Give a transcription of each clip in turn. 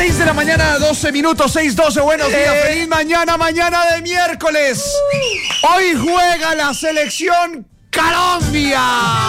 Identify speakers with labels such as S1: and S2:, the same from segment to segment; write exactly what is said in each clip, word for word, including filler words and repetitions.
S1: seis de la mañana, doce minutos, seis doce. Buenos días, eh. feliz mañana, mañana de miércoles. Hoy juega la selección Colombia.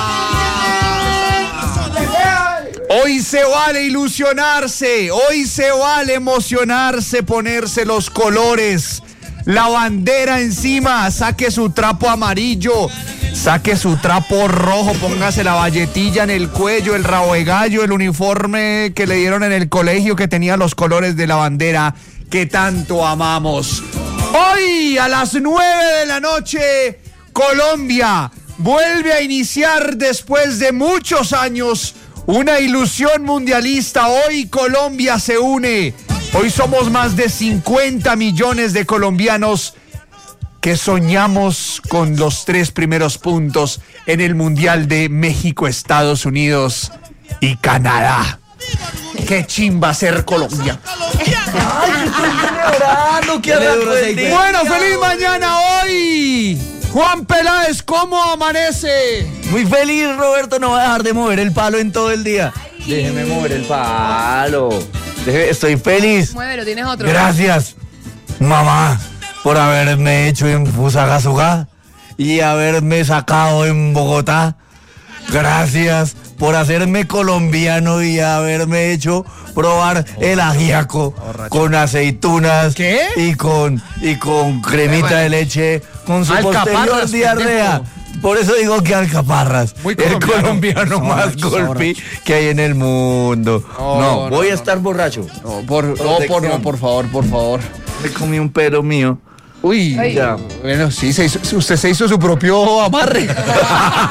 S1: Hoy se vale ilusionarse, hoy se vale emocionarse, ponerse los colores, la bandera encima, saque su trapo amarillo, saque su trapo rojo, póngase la valletilla en el cuello, el rabo de gallo, el uniforme que le dieron en el colegio que tenía los colores de la bandera que tanto amamos. Hoy a las nueve de la noche, Colombia vuelve a iniciar después de muchos años una ilusión mundialista. Hoy Colombia se une. Hoy somos más de cincuenta millones de colombianos que soñamos con los tres primeros puntos en el Mundial de México, Estados Unidos y Canadá. ¡Qué chimba ser Colombia!
S2: ¡Ay, llorando! ¡Qué
S1: bueno, feliz mañana hoy! Juan Peláez, ¿cómo amanece?
S2: Muy feliz, Roberto, no va a dejar de mover el palo en todo el día. Ay. Déjeme mover el palo. Déjeme, estoy feliz.
S3: Muévelo, tienes otro.
S2: Gracias, mamá, por haberme hecho en Fusagasugá y haberme sacado en Bogotá. Gracias por hacerme colombiano y haberme hecho probar oh, el ajíaco oh, con aceitunas.
S1: ¿Qué?
S2: y con y con cremita bueno. de leche con su posterior diarrea. Por eso digo que alcaparras. Muy colombiano. El colombiano más golpe que hay en el mundo. Oh, no, no, voy no, a estar no. borracho.
S1: No, por, no, por, no, por favor, por favor.
S2: Me comí un pelo mío.
S1: Uy, ya. Bueno, sí, se hizo, usted se hizo su propio amarre.